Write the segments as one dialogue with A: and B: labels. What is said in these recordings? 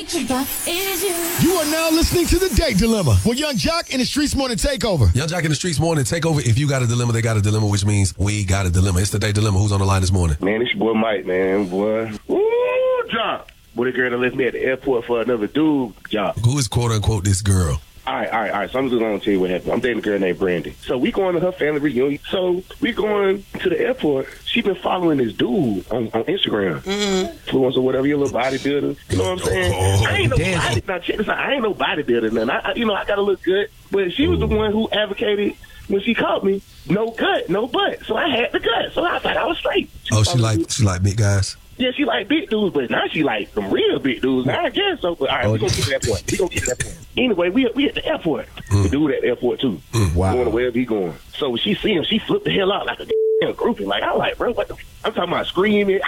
A: You are now listening to The Date Dilemma with Young Jock and the Streets Morning Takeover.
B: Young Jock and the Streets Morning Takeover. If you got a dilemma, they got a dilemma, which means we got a dilemma. It's The Date Dilemma. Who's on the line this morning?
C: Man, it's your boy Mike, man, boy. Ooh, Jock. Boy, the girl that left me at the airport for another dude, Jock.
B: Who is quote-unquote this girl?
C: All right. So I'm just going to tell you what happened. I'm dating a girl named Brandy. So we going to her family reunion. So we going to the airport. She been following this dude on Instagram. Influencer or whatever, your little bodybuilder. You know what I'm saying? I ain't no now check this out. I ain't no bodybuilder, man. I gotta look good. But she was the one who advocated when she caught me. No gut, no butt. So I had the gut. So I thought I was straight.
B: She like big guys?
C: Yeah, she like big dudes, but now she like some real big dudes. Now I guess so. But all right, we're going to get to that point. Anyway, we at the airport. The dude at the airport, too.
A: Wow.
C: Going to wherever he going. So when she see him, she flipped the hell out like a groupie. Like, I'm like, bro, what the I'm talking about screaming.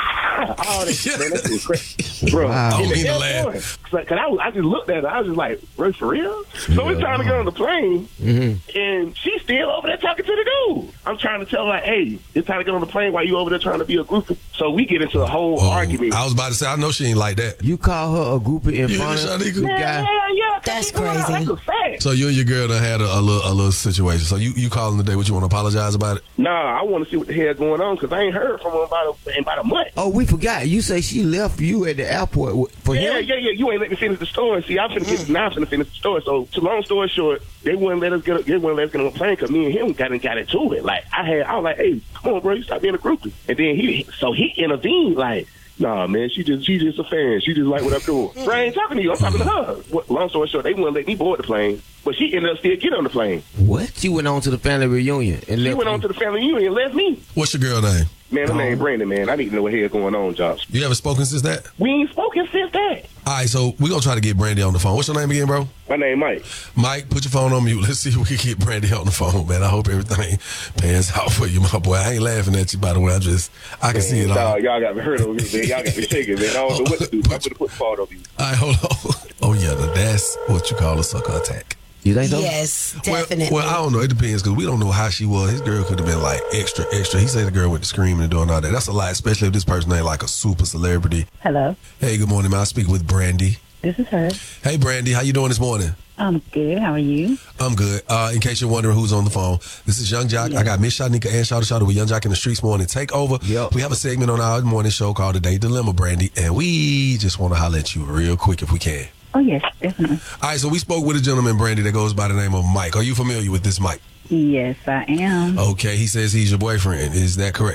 C: All this. Man, that shit crazy. Bro,
B: wow. I don't mean to laugh.
C: Cause I just looked at her. I was just like, bro, for real? So it's time to get on the plane. And she's still over there talking to the dude. I'm trying to tell her, like, hey, it's time to get on the plane while you over there trying to be a groupie. So we get into a whole argument.
B: I was about to say, I know she ain't like that.
D: You call her a groupie in front of the guy?
C: Yeah.
E: That's crazy.
C: That's a fact.
B: So you and your girl done had a little situation. So you calling today? What, you want to apologize about it?
C: Nah, I want to see what the hell going on because I ain't heard from her about a month.
D: Oh, we forgot. You say she left you at the airport for him?
C: Yeah. You ain't let me finish the story. See, I'm finna finish the story. So, long story short, they wouldn't let us get on the plane because me and him got into it. Like I was like, hey, come on, bro, you stop being a groupie. And then he intervened like, nah, man, she just a fan. She just like what I'm doing. Bro, I ain't talking to you. I'm talking to her. Long story short, they wouldn't let me board the plane, but she ended up still getting on the plane.
D: What? She went on to the family reunion and
C: she went on to the family reunion and left me.
B: What's your girl name?
C: Man, her name Brandon, man. I need to know what hell going on, Josh.
B: You haven't spoken since that?
C: We ain't spoken since that.
B: All right, so we're going to try to get Brandy on the phone. What's your name again, bro?
C: My name Mike.
B: Mike, put your phone on mute. Let's see if we can get Brandy on the phone, man. I hope everything pans out for you, my boy. I ain't laughing at you, by the way. I can see it all.
C: Y'all got me hurt over here, man. Y'all got me shaking, man. I don't know what to do. I'm going to put the fault over you.
B: All right, hold on. Oh, yeah, that's what you call a sucker attack.
D: You think so?
E: Yes, definitely.
B: Well, I don't know. It depends because we don't know how she was. His girl could have been like extra. He said the girl went to screaming and doing all that. That's a lie, especially if this person ain't like a super celebrity.
F: Hello.
B: Hey, good morning, man. I speak with Brandy.
F: This is her.
B: Hey, Brandy. How you doing this morning?
F: I'm good. How are you?
B: I'm good. In case you're wondering who's on the phone, this is Young Jock. I got Miss Shanika and Shawty with Young Jock in the Streets Morning Takeover.
D: Yep.
B: We have a segment on our morning show called The Date Dilemma, Brandy, and we just want to holler at you real quick if we can.
F: Oh, yes, definitely.
B: All right, so we spoke with a gentleman, Brandy, that goes by the name of Mike. Are you familiar with this Mike?
F: Yes, I am.
B: Okay, he says he's your boyfriend. Is that correct?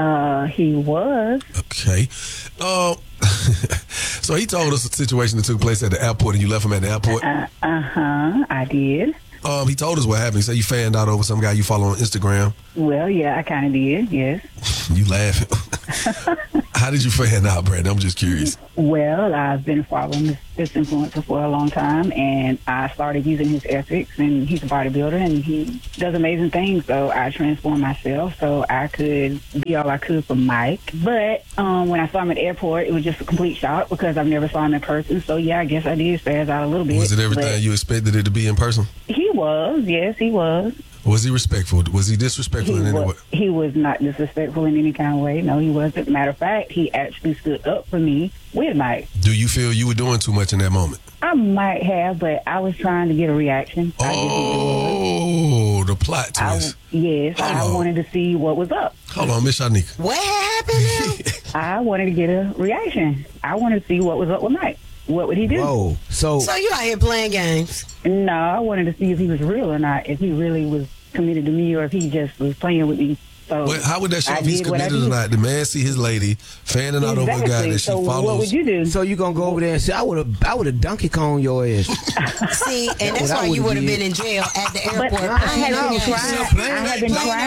F: He was.
B: Okay. So he told us a situation that took place at the airport and you left him at the airport?
F: I did.
B: He told us what happened. He said you fanned out over some guy you follow on Instagram.
F: Well, yeah, I kind of did, yes.
B: You laughing. How did you fan out, Brandon? I'm just curious.
F: Well, I've been following this influencer for a long time, and I started using his ethics, and he's a bodybuilder, and he does amazing things, so I transformed myself so I could be all I could for Mike. But when I saw him at the airport, it was just a complete shock because I've never saw him in person, so yeah, I guess I did spaz out a little bit.
B: Was it everything you expected it to be in person?
F: He was, yes, he was.
B: Was he respectful? Was he disrespectful in any way?
F: He was not disrespectful in any kind of way. No, he wasn't. Matter of fact, he actually stood up for me with Mike.
B: Do you feel you were doing too much in that moment?
F: I might have, but I was trying to get a reaction.
B: Oh, the plot twist.
F: I wanted to see what was up.
B: Hold on, Miss Shanika.
E: What happened now?
F: I wanted to get a reaction. I wanted to see what was up with Mike. What would he do?
D: Whoa. So
E: you out here playing games?
F: No, I wanted to see if he was real or not, if he really was committed to me or if he just was playing with me. So
B: how would that show if he's committed or not? The man see his lady fanning out over a guy that she follows.
F: What would you do?
D: So you gonna go over there and say, I would have Donkey Kong your ass.
E: See, and that's why you would have been in jail at the airport.
F: But I have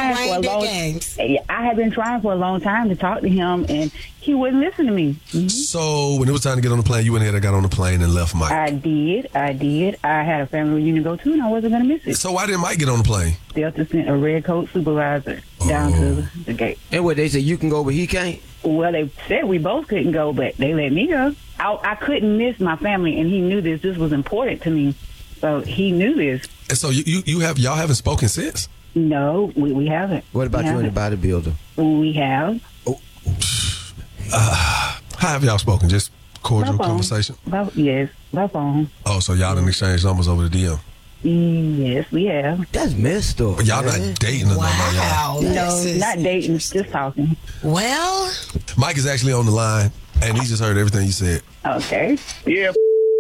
F: been trying for a long time to talk to him, and he wouldn't listen to me. Mm-hmm.
B: So when it was time to get on the plane, you went ahead and got on the plane and left Mike.
F: I did. I had a family reunion to go to, and I wasn't going to miss it.
B: So why didn't Mike get on the plane?
F: Delta sent a red coat supervisor down to the gate.
D: And what, they said you can go, but he can't?
F: Well, they said we both couldn't go, but they let me go. I couldn't miss my family, and he knew this. This was important to me, so he knew this.
B: And so y'all haven't spoken since?
F: No, we haven't.
D: What about you and the bodybuilder?
F: We have.
B: How have y'all spoken? Just cordial conversation?
F: Yes, by phone.
B: Oh, so y'all done exchanged numbers over the DM?
F: Yes, we have.
D: That's messed up.
B: But y'all not dating or nothing like
E: Wow.
F: No, not dating, just talking.
E: Well,
B: Mike is actually on the line, and he just heard everything you said.
F: Okay.
C: Yeah.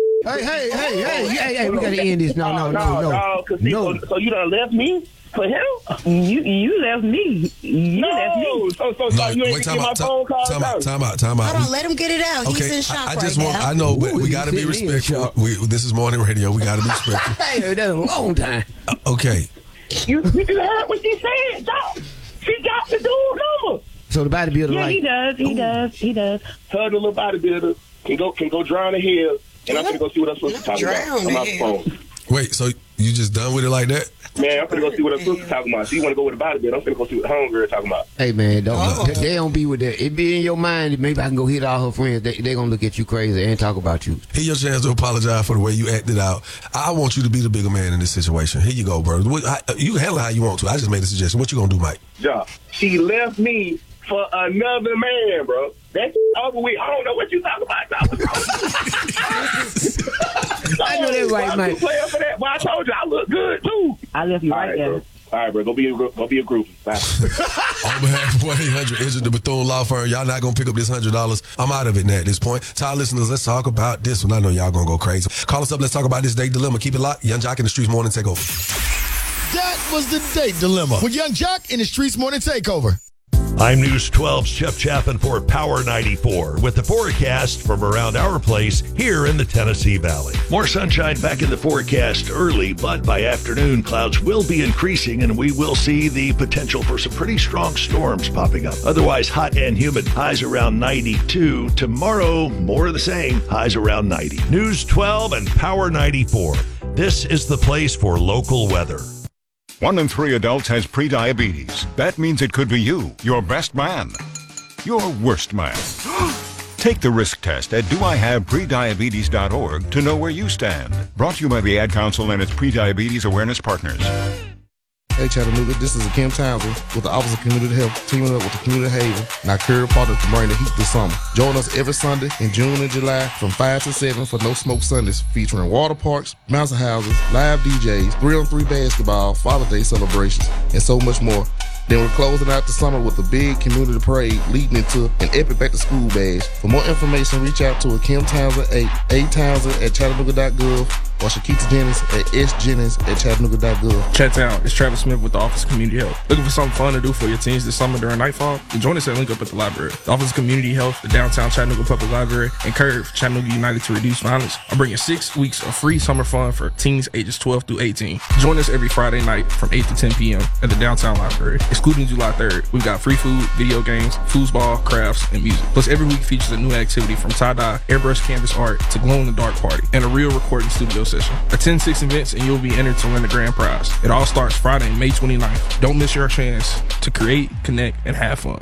D: Hey, we gotta end this. No.
C: So you done left me for him?
F: You left me. You left me.
C: So you ain't get my phone call?
B: Time out.
E: hold on, let him get it out. He's in shock right now.
B: I know, but we got to be
D: Ooh,
B: respectful. This is morning radio. We got to be respectful.
D: Hey, that's a long time.
B: Okay.
C: You just heard what she said, dog. She got the dude number.
D: So the bodybuilder,
F: Yeah,
D: like,
F: he does.
C: Her, the little bodybuilder, can go drown the hill, and I'm gonna go see what I'm supposed to talk about on my phone.
B: Wait, so you just done with it like that?
C: Man, I'm gonna go see what I'm supposed to talking about. So you want to go with the bodybuilder? I'm gonna go see what the homegirl talking about.
D: hey man, they don't be with that. It be in your mind. Maybe I can go hit all her friends. They gonna look at you crazy and talk about you.
B: Here's your chance to apologize for the way you acted out. I want you to be the bigger man in this situation. Here you go, bro. You can handle it how you want to. I just made a suggestion. What you gonna do, Mike?
C: Yeah, she left me for another man, bro. That's over with. I don't know what you talking about.
D: I know that right, Mike.
C: Playing for that, but I told you I look good too.
F: I left you right there.
C: Bro. All right, bro. Go be a groupie. Bye.
B: On behalf of 1-800 Injured the Bethune Law Firm, y'all not gonna pick up this $100. I'm out of it now at this point. To our listeners, let's talk about this one. I know y'all gonna go crazy. Call us up. Let's talk about this date dilemma. Keep it locked. Young Jock in the Streets Morning Takeover.
A: That was the date dilemma with Young Jock in the Streets Morning Takeover.
G: I'm News 12's Jeff Chapin for Power 94 with the forecast from around our place here in the Tennessee Valley. More sunshine back in the forecast early, but by afternoon, clouds will be increasing and we will see the potential for some pretty strong storms popping up. Otherwise, hot and humid, highs around 92. Tomorrow, more of the same, highs around 90. News 12 and Power 94. This is the place for local weather.
H: 1 in 3 adults has prediabetes. That means it could be you, your best man, your worst man. Take the risk test at doihaveprediabetes.org to know where you stand. Brought to you by the Ad Council and its Prediabetes Awareness Partners.
I: Hey Chattanooga, this is Kim Townsend with the Office of Community Health, teaming up with the Community Haven and our career partners to bring the heat this summer. Join us every Sunday in June and July from 5 to 7 for No Smoke Sundays, featuring water parks, bouncer houses, live DJs, 3-on-3 basketball, Father's Day celebrations, and so much more. Then we're closing out the summer with a big community parade leading into an epic back-to-school bash. For more information, reach out to Kim Townsend at atownsend@chattanooga.gov or Shakita Jennings at sjennings@chattanooga.gov.
J: Chattown, it's Travis Smith with the Office of Community Health. Looking for something fun to do for your teens this summer during nightfall? Then join us at Link Up at the Library. The Office of Community Health, the Downtown Chattanooga Public Library, and Curve, Chattanooga United to Reduce Violence are bringing 6 weeks of free summer fun for teens ages 12 through 18. Join us every Friday night from 8 to 10 p.m. at the Downtown Library. Excluding July 3rd, we've got free food, video games, foosball, crafts, and music. Plus, every week features a new activity from tie-dye, airbrush canvas art to glow-in-the-dark party, and a real recording studio session. Attend 6 events and you'll be entered to win the grand prize. It all starts Friday, May 29th. Don't miss your chance to create, connect, and have fun.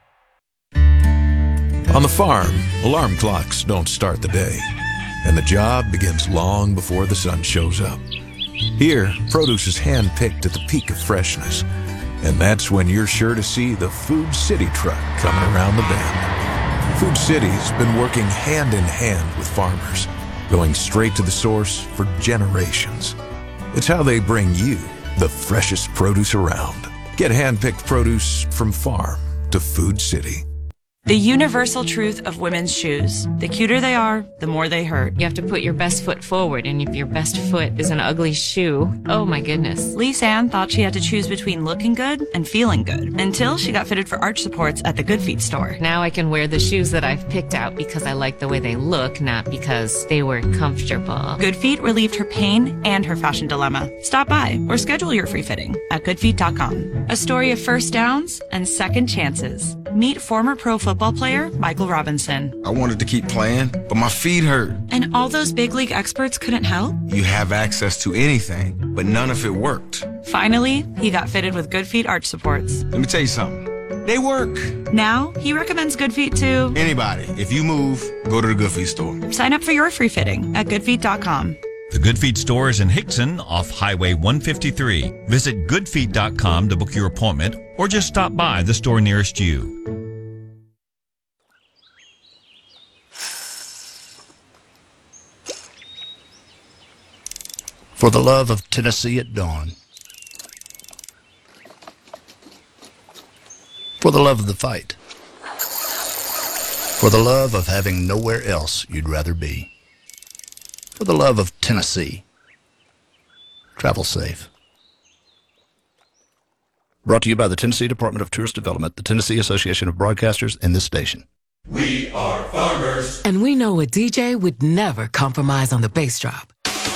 K: On the farm, alarm clocks don't start the day, and the job begins long before the sun shows up. Here, produce is hand-picked at the peak of freshness, and that's when you're sure to see the Food City truck coming around the bend. Food City's been working hand in hand with farmers, going straight to the source for generations. It's how they bring you the freshest produce around. Get hand-picked produce from farm to Food City.
L: The universal truth of women's shoes. The cuter they are, the more they hurt.
M: You have to put your best foot forward, and if your best foot is an ugly shoe, oh my goodness.
L: Lise Ann thought she had to choose between looking good and feeling good until she got fitted for arch supports at the Good Feet store.
M: Now I can wear the shoes that I've picked out because I like the way they look, not because they were comfortable.
L: Good Feet relieved her pain and her fashion dilemma. Stop by or schedule your free fitting at goodfeet.com. A story of first downs and second chances. Meet former pro football player Michael Robinson.
N: I wanted to keep playing, but my feet hurt.
L: And all those big league experts couldn't help?
N: You have access to anything, but none of it worked.
L: Finally, he got fitted with Good Feet arch supports.
N: Let me tell you something. They work.
L: Now, he recommends Good Feet to
N: anybody. If you move, go to the Good Feet store.
L: Sign up for your free fitting at goodfeet.com.
O: The Good Feet store is in Hickson off Highway 153. Visit goodfeet.com to book your appointment or just stop by the store nearest you.
P: For the love of Tennessee at dawn. For the love of the fight. For the love of having nowhere else you'd rather be. For the love of Tennessee. Travel safe. Brought to you by the Tennessee Department of Tourist Development, the Tennessee Association of Broadcasters, and this station.
Q: We are farmers.
R: And we know a DJ would never compromise on the bass drop.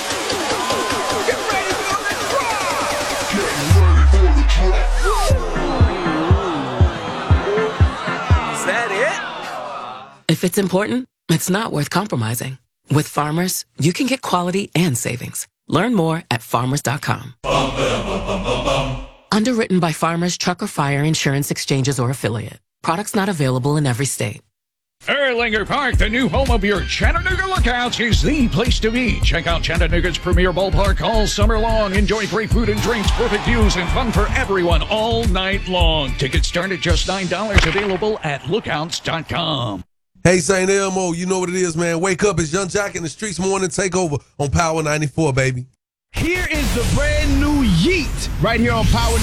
Q: Is that it?
R: If it's important, it's not worth compromising. With Farmers, you can get quality and savings. Learn more at farmers.com. Underwritten by Farmers Truck or Fire Insurance Exchanges or Affiliate. Products not available in every state.
S: Erlanger Park, the new home of your Chattanooga Lookouts, is the place to be. Check out Chattanooga's premier ballpark all summer long. Enjoy great food and drinks, perfect views, and fun for everyone all night long. Tickets start at just $9, available at lookouts.com.
B: Hey, St. Elmo, you know what it is, man. Wake up. It's Young Jock in the Streets Morning Takeover on Power 94, baby.
T: Here is the brand new Yeet right here on Power